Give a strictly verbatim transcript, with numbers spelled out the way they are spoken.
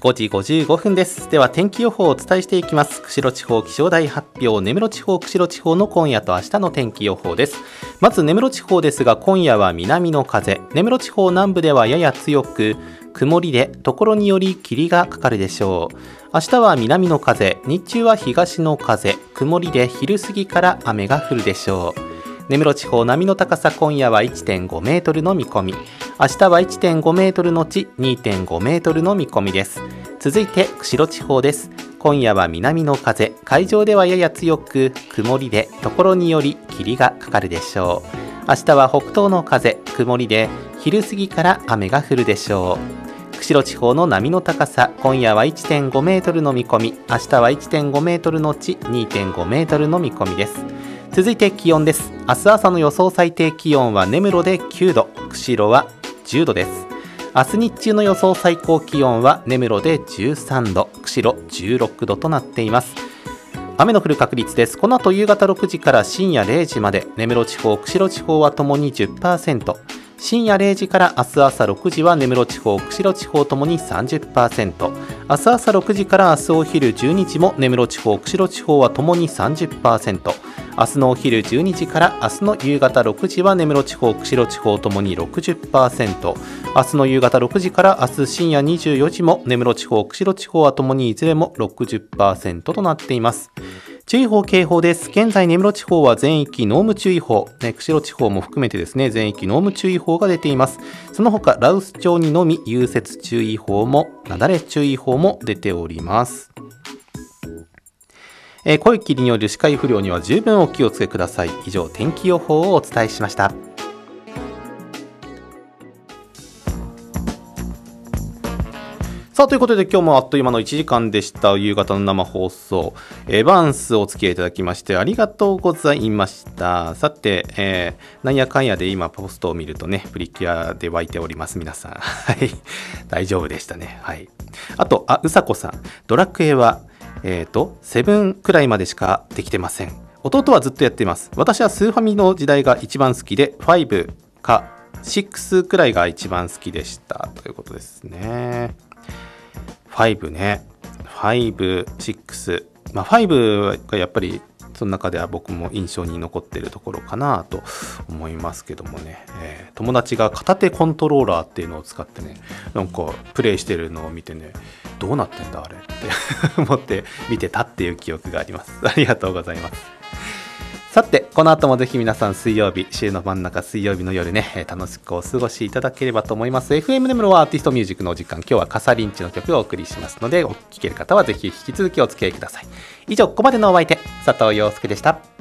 ごじごじゅうごふんです。では天気予報をお伝えしていきます。釧路地方気象台発表、根室地方釧路地方の今夜と明日の天気予報です。まず根室地方ですが、今夜は南の風、根室地方南部ではやや強く曇りで所により霧がかかるでしょう。明日は南の風、日中は東の風、曇りで昼過ぎから雨が降るでしょう。根室地方波の高さ、今夜は いってんごメートルの見込み、明日は いってんごメートルのち にてんごメートルの見込みです。続いて釧路地方です。今夜は南の風、海上ではやや強く曇りで所により霧がかかるでしょう。明日は北東の風、曇りで昼過ぎから雨が降るでしょう。釧路地方の波の高さ、今夜は いってんごメートルの見込み、明日は いってんごメートルのち にてんごメートルの見込みです。続いて気温です。明日朝の予想最低気温は根室できゅうど、釧路はじゅうどです。明日日中の予想最高気温は根室でじゅうさんど、釧路じゅうろくどとなっています。雨の降る確率です。この後夕方ろくじから深夜れいじまで、根室地方、釧路地方はともに じゅっパーセント、深夜れいじから明日朝ろくじは根室地方、釧路地方ともに さんじゅっパーセント、明日朝ろくじから明日お昼じゅうにじも根室地方、釧路地方はともに さんじゅっパーセント、明日のお昼じゅうにじから明日の夕方ろくじは根室地方、釧路地方ともに ろくじゅっパーセント、明日の夕方ろくじから明日深夜にじゅうよじも根室地方、釧路地方はともにいずれも ろくじゅっパーセント となっています。注意報警報です。現在根室地方は全域濃霧注意報、ね、釧路地方も含めてですね、全域濃霧注意報が出ています。その他羅臼町にのみ融雪注意報も雪崩注意報も出ております。えー、濃い霧による視界不良には十分お気をつけください。以上、天気予報をお伝えしました。さあということで今日もあっという間のいちじかんでした。夕方の生放送エヴァンスお付き合いいただきましてありがとうございました。さて、えー、なんやかんやで今ポストを見るとね、プリキュアで湧いております皆さん。はい大丈夫でしたね。はい。あとあうさこさん、ドラクエはえーとセブンくらいまでしかできてません。弟はずっとやっています。私はスーファミの時代が一番好きでファイブかシックスくらいが一番好きでしたということですね。ファイブね、ファイブ、シックス、まあファイブがやっぱりその中では僕も印象に残っているところかなと思いますけどもね、えー、友達が片手コントローラーっていうのを使ってね、なんかプレイしてるのを見てね、どうなってんだあれって思って見てたっていう記憶があります。ありがとうございます。さてこの後もぜひ皆さん水曜日、週の真ん中水曜日の夜ね、楽しくお過ごしいただければと思います。 エフエム 根室はアーティストミュージックのお時間、今日はカサリンチの曲をお送りしますので、お聴ける方はぜひ引き続きお付き合いください。以上ここまでのお相手、佐藤陽介でした。